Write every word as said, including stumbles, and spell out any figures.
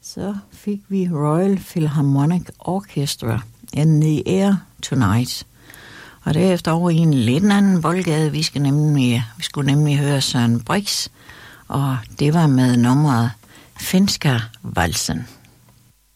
Så fik vi Royal Philharmonic Orchestra in the Air Tonight. Og derefter over i en lidt anden boldgade. Vi, skal nemlig, vi skulle nemlig høre Søren Brix, og det var med nummeret Finska valsen.